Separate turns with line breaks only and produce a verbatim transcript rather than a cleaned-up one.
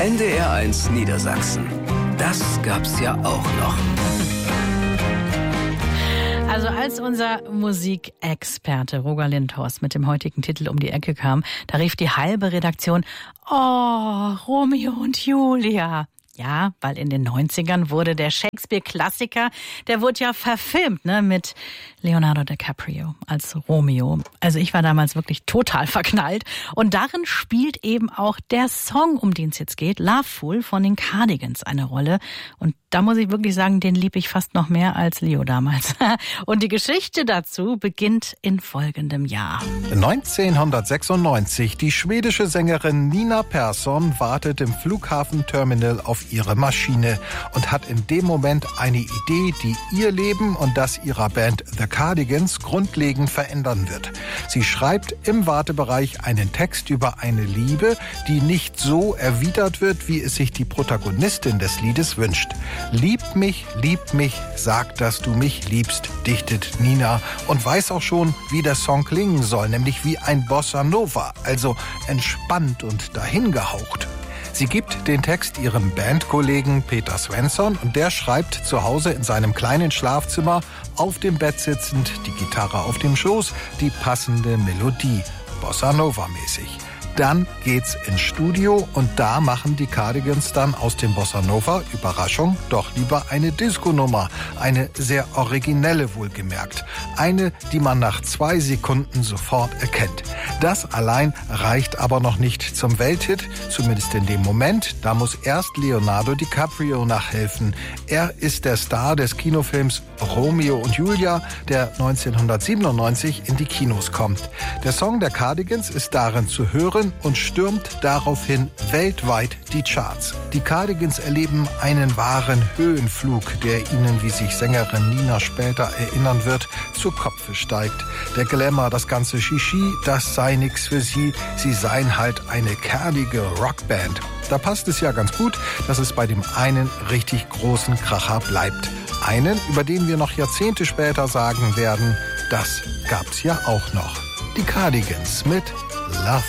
N D R eins Niedersachsen. Das gab's ja auch noch.
Also als unser Musikexperte Roger Lindhorst mit dem heutigen Titel um die Ecke kam, da rief die halbe Redaktion, oh, Romeo und Julia. Ja, weil in den neunzigern wurde der Shakespeare-Klassiker, der wurde ja verfilmt, ne, mit Leonardo DiCaprio als Romeo. Also ich war damals wirklich total verknallt. Und darin spielt eben auch der Song, um den es jetzt geht, Loveful von den Cardigans, eine Rolle. Und da muss ich wirklich sagen, den lieb ich fast noch mehr als Leo damals. Und die Geschichte dazu beginnt in folgendem Jahr.
neunzehnhundertsechsundneunzig. Die schwedische Sängerin Nina Persson wartet im Flughafenterminal auf ihre Maschine und hat in dem Moment eine Idee, die ihr Leben und das ihrer Band The Cardigans grundlegend verändern wird. Sie schreibt im Wartebereich einen Text über eine Liebe, die nicht so erwidert wird, wie es sich die Protagonistin des Liedes wünscht. Lieb mich, lieb mich, sag, dass du mich liebst, dichtet Nina und weiß auch schon, wie der Song klingen soll, nämlich wie ein Bossa Nova, also entspannt und dahingehaucht. Sie gibt den Text ihrem Bandkollegen Peter Svensson und der schreibt zu Hause in seinem kleinen Schlafzimmer, auf dem Bett sitzend, die Gitarre auf dem Schoß, die passende Melodie, Bossa Nova mäßig. Dann geht's ins Studio und da machen die Cardigans dann aus dem Bossa Nova, Überraschung, doch lieber eine Disco-Nummer. Eine sehr originelle wohlgemerkt. Eine, die man nach zwei Sekunden sofort erkennt. Das allein reicht aber noch nicht zum Welthit, zumindest in dem Moment. Da muss erst Leonardo DiCaprio nachhelfen. Er ist der Star des Kinofilms Romeo und Julia, der neunzehnhundertsiebenundneunzig in die Kinos kommt. Der Song der Cardigans ist darin zu hören und stürmt daraufhin weltweit die Charts. Die Cardigans erleben einen wahren Höhenflug, der ihnen, wie sich Sängerin Nina später erinnern wird, zu Kopfe steigt. Der Glamour, das ganze Shishi, das sei nix für sie. Sie seien halt eine kerlige Rockband. Da passt es ja ganz gut, dass es bei dem einen richtig großen Kracher bleibt. Einen, über den wir noch Jahrzehnte später sagen werden, das gab's ja auch noch. Die Cardigans mit Love.